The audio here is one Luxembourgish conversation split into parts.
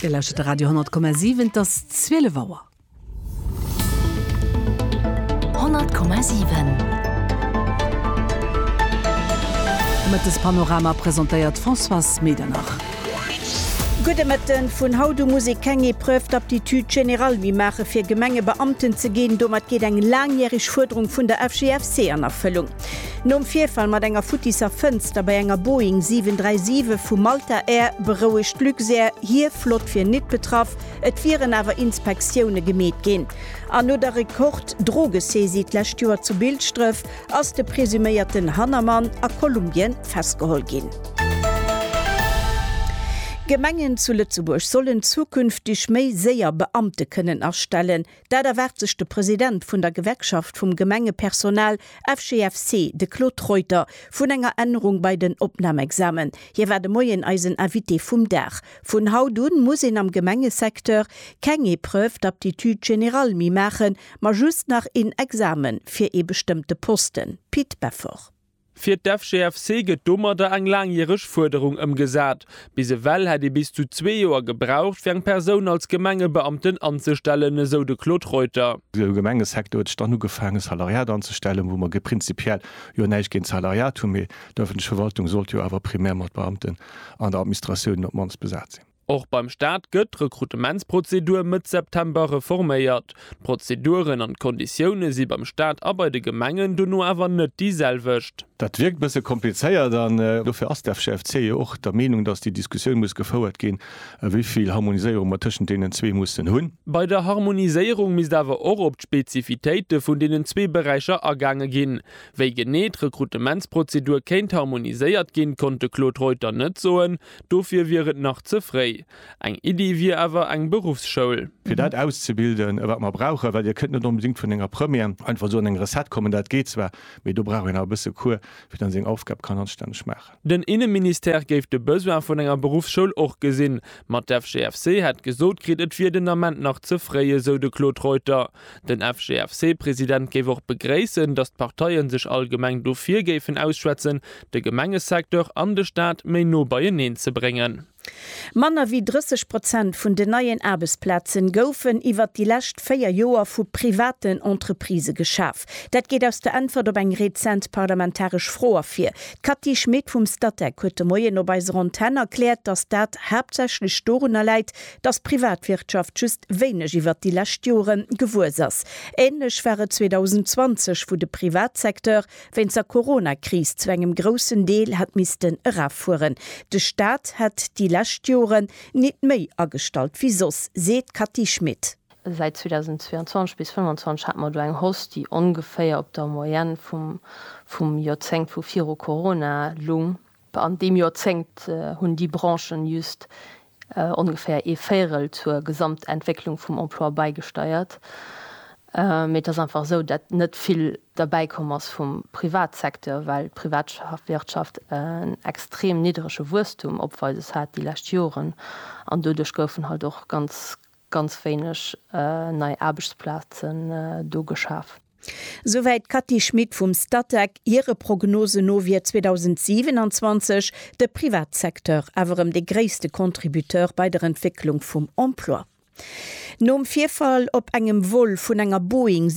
Ihr lauscht Radio 10,7, das 12 Uhr. 100,7. Mit das Panorama präsentiert François Medernach. Gute Metten vun Haudu Musik kenge prüft Aptitude general wie mache fir Gemenge Beamten ze gehen, domat geht eng langjährig Forderung vun der FGFC an Erfüllung. Nom Vierfall mat enger Futisser Fënster bei enger Boeing 737 vu Malta Air berouecht Glückseer hier flott fir net betraff, et viren awer Inspektionune gemet gin. An no der Rekord Drogeseesiedlächtürer zu Bildströf ass de presumierten Hannermann a Kolumbien festgeholt gin. Gemengen zu Lützeburg sollen zukünftig méi séier Beamte können erstellen, da der wärteste Präsident vun der Gewerkschaft vum Gemengepersonal FGFC de Claude Reuter vun enger Änderung bei den Opnahmeexamen. Hier werde moien Eisen Avité vum Dach. Vun Haudun muss in am Gemengesektor kenge prüft Aptitude general mi machen, ma just nach in Examen fir e bestimmte Posten. Piet Beffer. Für die FGFC gedummer der eng langjährig Forderung umgesat. Bise Well hat bis zu 2 Jahre gebraucht, für eine Person als Gemengebeamten anzustellen, so de Claude Reuter. Der Gemengesektor hat dann nur gefangen, Salariat anzustellen, wo man prinzipiell ja nicht gegen Salariat tun, aber die öffentliche Verwaltung sollte ja aber primär mit Beamten an der Administration und Manns besetzt sein. Auch beim Staat gëtt Rekrutementsprozedur mit September reformiert. Prozeduren und Konditionen sie beim Staat aber de Gemengen du nur aber nicht dieselwischt. Das wirkt ein bisschen komplizierter, dann dafür ist der FGFC auch der Meinung, dass die Diskussion muss gefordert gehen, wie viel Harmonisierung man zwischen denen zwei mussten hun. Bei der Harmonisierung muss aber auch auf die Spezifitäten von denen zwei Bereiche ergangen gehen. Weil genet Rekrutementsprozedur kein harmonisiert gehen konnte Claude Reuter nicht so, dafür wäre noch zu frei. Eine Idee wie aber eine Berufsschule. Für das auszubilden, was man braucht, weil ihr könnt nicht unbedingt von einer Premiere einfach so in ein Reset kommen, das geht zwar, aber du brauchst ein bisschen Kur, wie dann seine Aufgabe kann anständig machen. Den Innenminister gibt den Besoin von einer Berufsschule auch gesehen. Mit der FGFC hat gesagt, kriegt für den Moment noch zu frei, so de Claude Reuter. Den FGFC-Präsident gibt auch begrüßen, dass die Parteien sich allgemein dafür geben ausschwätzen, den Gemengesektor an den Staat mehr nur bei ihnen zu bringen. Manner wie 30% vun de neien Arbeitsplätzen goufen iwwer die lächt 4 Joer vu privaten Entreprise geschaf. Dat geht aus der Antwort op eng rezent parlamentarisch froher fir. Kathi Schmidt vum Stadtec huet Moien op bei Antenne erklärt, dass dat hauptsächlich Storener leit, dass Privatwirtschaft just wenig iwwer die Lächtjoren gewurs ass. Ähnlich wäre 2020 wo de Privatsektor wenn zur Corona-Krise zu engem großen Deel hat missten erafuen. De Staat hat die Lächtjoren nicht mehr angestalt wie sos, seht Kathi Schmidt. Seit 2022 bis 2025 hat man ein Host, die ungefähr auf der Moyenne vom Jahrzehnt von 4 Corona lung. An dem Jahrzehnt haben die Branchen just ungefähr Viertel zur Gesamtentwicklung vom Emploi beigesteuert. Mit das einfach so, dass nicht viel dabei kommt vom Privatsektor, weil Privatwirtschaft ein extrem niedriges Wachstum obweist hat die letzten Jahre. Und dadurch dürfen halt auch ganz wenig neue Arbeitsplätze geschaffen. Soweit Kathi Schmidt vom Stadtec ihre Prognose no wie 2027 der Privatsektor aber der größte Kontributeur bei der Entwicklung vom Emploi. Nom Vierfall op engem Vol vun enger Boeing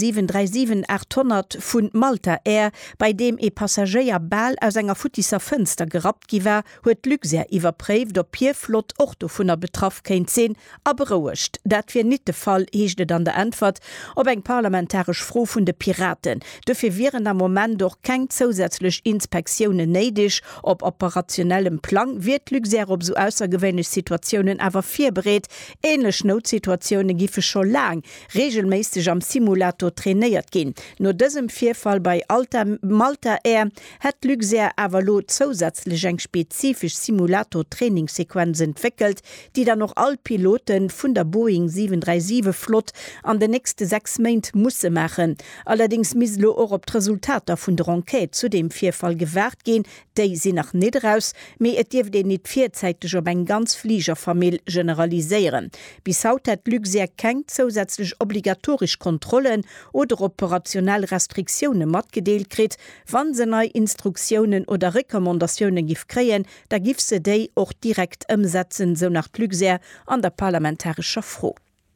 737-800 vun Malta Air, bei dem e Passagier Ball aus enger Futisser Fënster gerat giwer, huet Luxer iwwerpréft op Pierflot Orto vun der Betraff kéint 10 aberouecht. Dat fir net de Fall heeschte dann der Antwort op eng parlamentarisch Fro vun de Piraten. Dëfir wären am Moment doch keng zusätzlich Inspektionen neidig op operationellem Plan wird Luxer op so aussergewöhnlich Situationen awer firbereet, ähnlich Notsituationen gife schon lang regelmäßig am Simulator trainiert gehen. Nur diesem Vierfall bei Malta Air hat Luxer Avalo zusätzlich ein spezifisch Simulator-Trainingssequenz entwickelt, die dann noch alle Piloten von der Boeing 737 Flot an den nächsten 6 Monaten müssen machen. Allerdings müssen auch ob die Resultate von der Enquete zu dem Vierfall gewährt gehen, die sind noch nicht raus, aber es dürfte nicht vierzeitig auf eine ganz Fliegerfamilie generalisieren. Bis heute hat Luxer sehr keng zusätzlich obligatorisch Kontrollen oder operationell Restriktionen matgedeelt krit, wann se nei Instruktionen oder Rekommandationen gif kreien, da gif se déi och direkt ëmsetzen, so nach Glückser an der parlamentarischer Froh.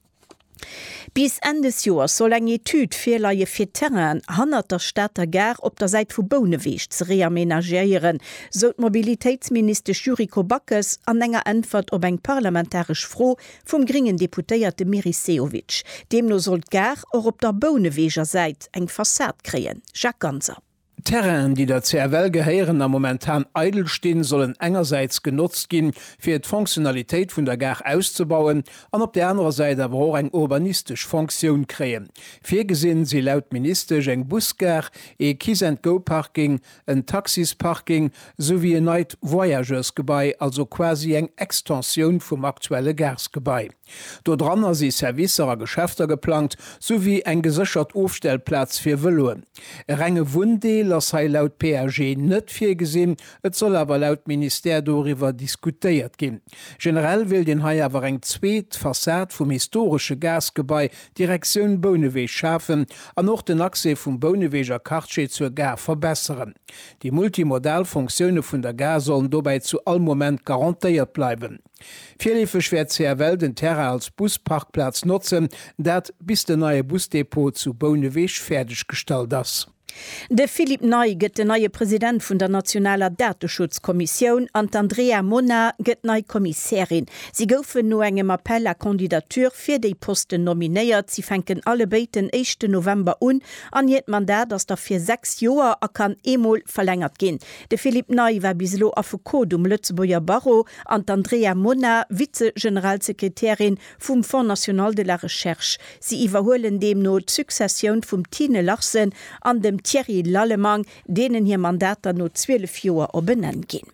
Bis endes Joer soll eng Etyd firleiie fir Terrain hannert der Städter gar op der Seit vu Bouneweg ze reaménagéieren, so Mobilitätsminister Juriko Backes an enger Antwort op eng parlamentarisch Froh vum geringen Deputéierte Miriseowitsch. Demno sollt gar or op der Bouneweger seit eng Fassad kreen. Jacques Ganser. Terrain, die der CRL geheieren am momentan eidel stehen, sollen engerseits genutzt gehen, für die Funktionalität von der Gar auszubauen, und auf der anderen Seite aber auch eine urbanistische Funktion kreen. Vier gesehen sie laut Minister eng Busgar, Kiss-and-Go-Parking, ein Taxisparking sowie ein Night Voyageurs-Gebäi, also quasi eine Extension vom aktuellen Garsgebäi. Dort dran sind Servicerer Geschäfte geplant, sowie ein gesichert Aufstellplatz für Veloen. Renge Wunde lass hai laut PRG net fir gesinn, et soll aber laut Minister darüber diskutiert gin. Generell will den Hai awer eng zweet Fassad vum historische Gasgebäi Direktion Bouneweg schaffen, an noch den Achse vum Bouneweger Kartsche zur Gar verbessern. Die Multimodalfunktionune vun der Gar sollen dobei zu all Moment garantiiert bleiben. Vielefech schwer CRL den Terra als Busparkplatz nutzen, dat bis de neue Busdepot zu Bouneweg fertigstalt ass. De Philipp Ney gëtt de neue Präsident vun der Nationaler Datenschutzkommission an Andrea Mona gëtt nei Kommissärin. Sie goufen no engem Appell a Kandidatur fir déi Posten nominéiert. Sie fenken alle beiten 1. November an jet Mandat, ass der fir 6 Joer kann emol verlängert gin. De Philipp Ney war bislo Afokot Lützeburger Barreau an Andrea Mona Vize-Generalsekretärin vum Fonds National de la Recherche. Sie iwwerhoelen dem no Sukzessioun vum Tine Larsen an dem Thierry Lallemang, denen hier Mandater no 12 Joer benennen gin.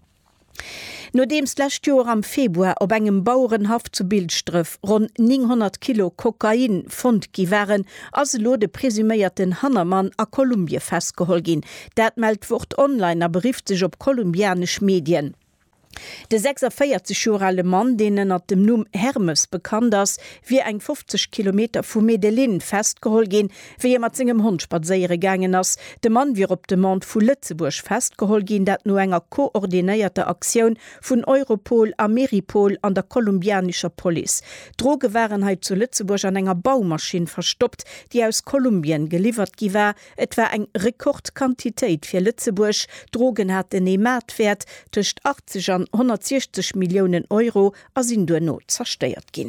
No demslächt Joer am Februar op engem Bauurenhaft zu Bildstrëf rund 900 Kilo Kokain fond gi wären, as lo de presüméierten Hannermann a Kolumbie festgehol gin. Dat meldt wurt online a berieft sich op kolumbianisch Medien. De 46-jährige Mann, denen at dem Numm Hermes bekannt ass, wie eng 50 Kilometer vu Medellin festgehol gin, wie mat zinggem Hund spazeiere gangen ass. De Mann wie op dem Mont vu Lützeburg festgehol gin, dat no enger koordinéierte Aktion vun Europol, Ameripol an der kolumbianischer Police. Drogewarenheit zu Lützeburg an enger Baumaschine verstoppt, die aus Kolumbien geliefert giwer, etwa eng Rekordquantitéit fir Lützeburg. Drogen hat den Ematwert tucht 80 an 160 Millionen Euro as in der Not zersteiert gin.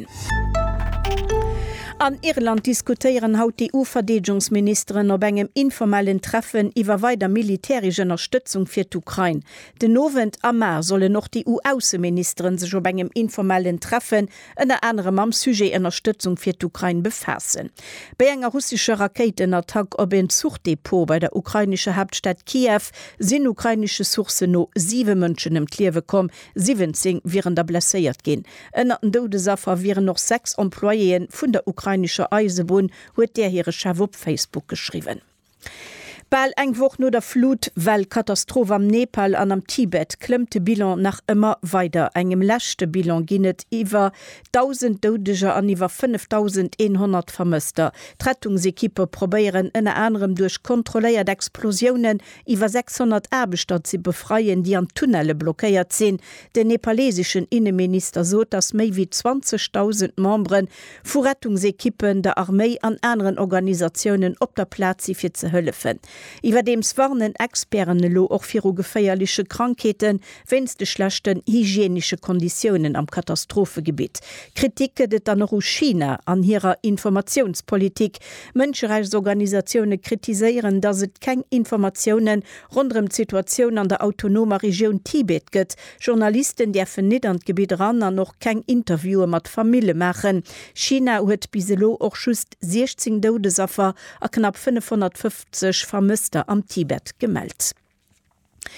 An Irland diskutieren haut die EU-Verteidigungsministerin op engem informellen Treffen iwwer weiter militärische Unterstützung fir d'Ukraine. Den Novent am Mar solle noch die EU-Außenministerin sech op engem informellen Treffen ënner anderem am Sujet Unterstützung fir d'Ukraine befassen. Bei enger russischer Raketenattack op en Zuchtdepot bei der ukrainische Hauptstadt Kiew sinn ukrainische Source no 7 Mënschen im Kliewe kom, 17 viren da blessiert gin. Ënner den Dodesaffer viren noch 6 Employeen vun der ukrainische Eisebun huet der here Chef op Facebook geschrieben. Bal eng woch no der Flut, well Katastrophe am Nepal an am Tibet klemmte Bilan nach immer weiter. Engem lächte Bilan ginnet iwwer 1000 Dodeger an iwwer 5100 Vermëster. Rettungsekippe probéieren ënner anderem durch kontrolléiert Explosionen iwwer 600 Erbestadt ze befreien, die an Tunnelle blockéiert sinn. Den nepalesischen Innenminister sot, dass méi wie 20.000 Membren vu Rettungsekippen der Armee an anderen Organisationen op der Platz fir ze hëllefen. Iwer dems warnen Experten lo och fir geféierliche Krankheiten wenns de schlechten hygienische Konditionen am Katastrophegebiet. Kritike det an China an ihrer Informationspolitik. Mënscherechtsorganisationen kritiseieren, dass et keng Informationen rundrem Situation an der autonomer Region Tibet gëtt. Journalisten derfen net an Gebiet ran an noch keng Interviewe mat Familie machen. China huet biselo och schust 16 Todesopfer a knapp 550 Vermisster am Tibet gemeldt.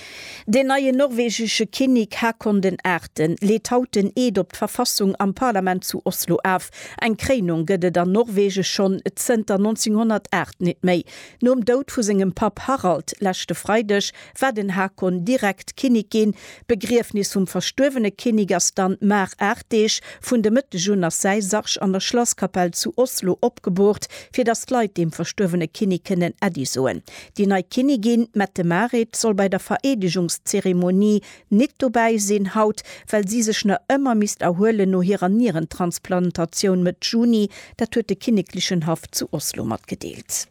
Den neue norwegische Kinnig Hakon den Äten lädt hauten op Verfassung am Parlament zu Oslo auf. Ein Kränung gëtt der Norwege schon Zter 1908 net méi. Nom Dout vu segem Pap Harald lächte Freidech war den Hakon direkt Kinnig gin, Begriffnis um verstöwene Kinnigers dann mar Erdech vun de Mitte Jonas Seisach an der Schlosskapell zu Oslo opgeburt, fir das Leiit dem verstöwene Kinnikinnen Edisoen. Die neue Kinnigin Mette Marit soll bei der Veredigungszeremonie net dabei sinn haut, weil sie sech ne ëmmer mist erhole no ihrer Nierentransplantation mit Juni, der huet de kinniglichen Haft zu Oslo mat gedeelt.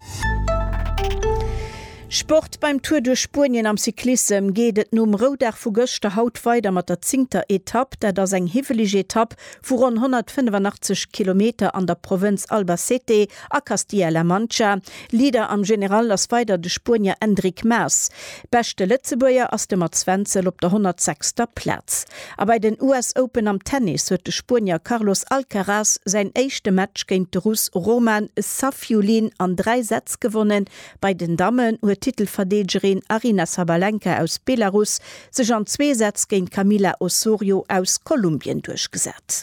Sport beim Tour durch Spurien am Cyklism gehtt num Rodach vu Göchte haut weiter mat der 10. Etapp, der das eng hivelige Etapp vu rund 185 km an der Provinz Albacete a Castilla-La Mancha. Lieder am General as weiter de Spurnier Hendrik Maas. Beste Letzebuer aus dem Zwenzel op der 106. Platz. Aber bei den US Open am Tennis huet de Spurnier Carlos Alcaraz sein echte Match gegen den Russ Roman Safiulin an 3 Sätz gewonnen. Bei den Damen Titelverdegerin Arina Sabalenka aus Belarus sech an 2 Sätz gegen Camila Osorio aus Kolumbien durchgesetzt.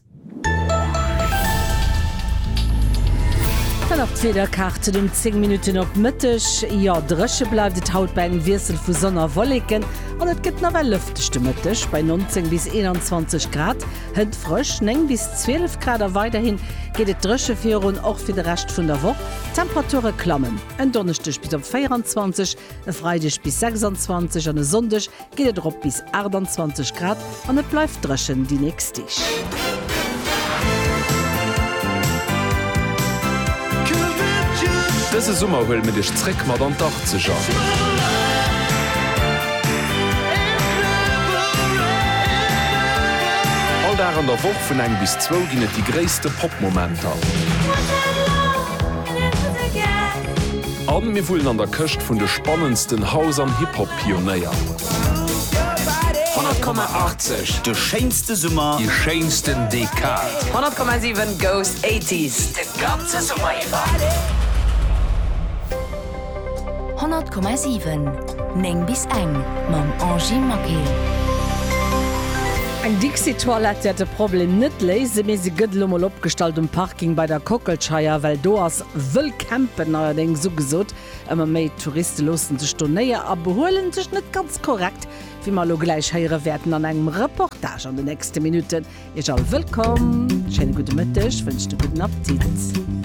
Nach der Karte um 10 Minuten op Mittech. Ja, Dresche bleibt haut bei den Wirsel vu Sonner Wolliken und es gibt noch lüftigchte Mittech bei 19 bis 21 Grad. Hend frisch 9 bis 12 Grad weiterhin geht et Dresche für und auch für den Rest von der Woche. Temperaturen klammen. Ein Donnerstag bis 24, ein Freitag bis 26 und ein Sonntag geht es drauf bis 28 Grad und es bleibt dreschen die nächste. Dëse Summer hull mit dech Zréck mat an Dach ze schaffen. All da an der Woch vun eng bis 2 ginnet die gréste Popmomenter. An mir vullen an der Köcht vun de spannendsten Haus an Hip-Hop-Pionéier. 100,80 de scheinste Summer, die scheinsten Dekad. 100,7 Ghost 80s, de ganze Summer iwwer. 100,7 Neng bis eng mam Angie Makel. Eng Dixie-Toilette hat de Problem net leise me se gëttlummel opstalt Parking bei der Kockelscheier, weil do ass wëll campen allerdings so gesot, ëmmer méi Touristen losen sech Tourneier a beholen sech net ganz korrekt, wie mal lo gleich heiere werden an engem Reportage an de nächste Minuten. Ich all willkommen, schöne gute Mittag, wünsche guten Appetit.